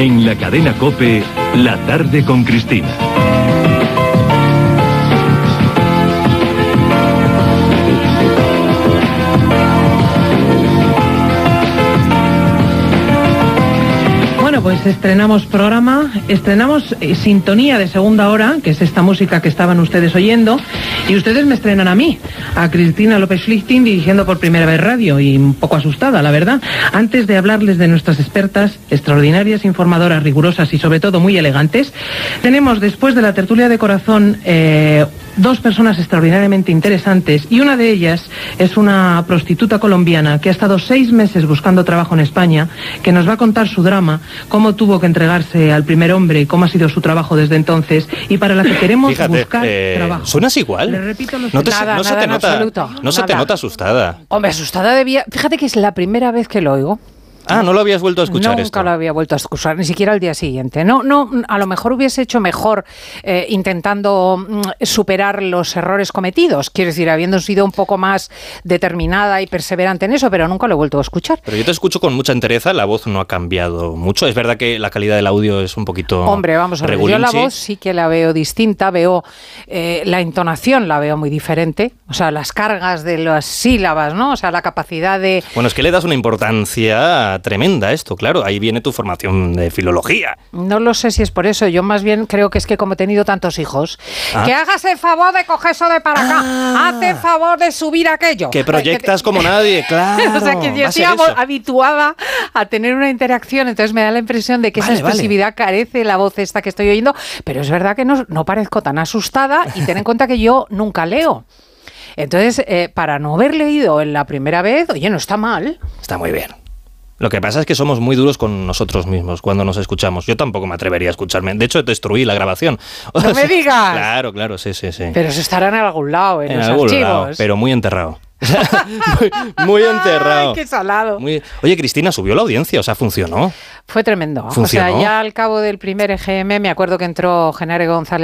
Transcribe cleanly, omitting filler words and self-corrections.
En la cadena COPE, La Tarde con Cristina. Bueno, pues estrenamos programa, estrenamos sintonía de segunda hora, que es esta música que estaban ustedes oyendo, y ustedes me estrenan a mí, a Cristina López-Schlichting, dirigiendo por primera vez radio, y un poco asustada, la verdad. Antes de hablarles de nuestras expertas, extraordinarias, informadoras, rigurosas y sobre todo muy elegantes, tenemos después de la tertulia de corazón dos personas extraordinariamente interesantes, y una de ellas es una prostituta colombiana que ha estado 6 meses buscando trabajo en España, que nos va a contar su drama, cómo tuvo que entregarse al primer hombre y cómo ha sido su trabajo desde entonces, y para la que queremos buscar trabajo. ¿Suenas igual? Le repito, No se te nota asustada. Hombre, asustada debía... Fíjate que es la primera vez que lo oigo. Ah, ¿no lo habías vuelto a escuchar esto? Nunca lo había vuelto a escuchar, ni siquiera al día siguiente. No, a lo mejor hubiese hecho mejor intentando superar los errores cometidos. Quiero decir, habiendo sido un poco más determinada y perseverante en eso, pero nunca lo he vuelto a escuchar. Pero yo te escucho con mucha entereza, la voz no ha cambiado mucho. Es verdad que la calidad del audio es un poquito... Hombre, vamos a ver, yo la voz sí que la veo distinta, veo la entonación la veo muy diferente, o sea, las cargas de las sílabas, ¿no? O sea, la capacidad de... Bueno, es que le das una importancia tremenda esto, claro, ahí viene tu formación de filología. No lo sé si es por eso, yo más bien creo que es que como he tenido tantos hijos, que hagas el favor de coger eso de para acá, haz el favor de subir aquello. Que proyectas como nadie, claro. O sea, que yo estoy habituada a tener una interacción, entonces me da la impresión de que esa expresividad carece la voz esta que estoy oyendo, pero es verdad que no parezco tan asustada, y ten en cuenta que yo nunca leo. Entonces, para no haber leído en la primera vez, oye, no está mal. Está muy bien. Lo que pasa es que somos muy duros con nosotros mismos cuando nos escuchamos. Yo tampoco me atrevería a escucharme. De hecho, destruí la grabación. ¡No me digas! Claro, sí. Pero se estará en algún lado, en los archivos. Lado, pero muy enterrado. muy enterrado. ¡Ay, qué salado! Oye, Cristina, subió la audiencia, o sea, funcionó. Fue tremendo. ¿Funcionó? O sea, ya al cabo del primer EGM me acuerdo que entró Genaro González